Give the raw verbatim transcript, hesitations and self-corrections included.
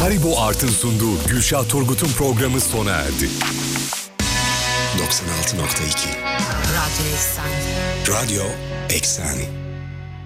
Haribo Art'ın sunduğu Gülşah Turgut'un programı sona erdi. doksan altı nokta iki Radyo Eksen. Radyo Eksen.